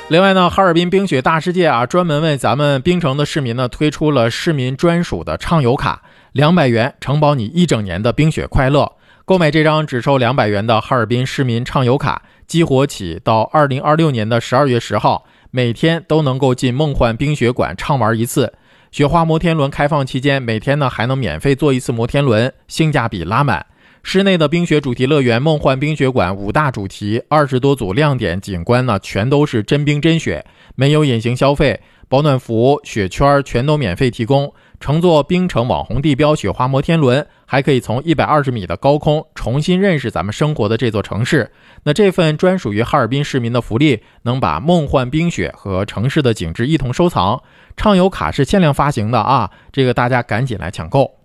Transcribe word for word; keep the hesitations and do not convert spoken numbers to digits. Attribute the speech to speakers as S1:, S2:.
S1: 另外呢，哈尔滨冰雪大世界啊，专门为咱们冰城的市民呢推出了市民专属的畅游卡，两百元承包你一整年的冰雪快乐。购买这张只收两百元的哈尔滨市民畅游卡，激活起到二零二六年的十二月十号，每天都能够进梦幻冰雪馆畅玩一次。雪花摩天轮开放期间，每天呢还能免费坐一次摩天轮，性价比拉满。室内的冰雪主题乐园梦幻冰雪馆五大主题，二十多组亮点景观呢，全都是真冰真雪，没有隐形消费，保暖服、雪圈全都免费提供。乘坐冰城网红地标雪花摩天轮，还可以从一百二十米的高空重新认识咱们生活的这座城市。那这份专属于哈尔滨市民的福利，能把梦幻冰雪和城市的景致一同收藏。畅游卡是限量发行的啊，这个大家赶紧来抢购。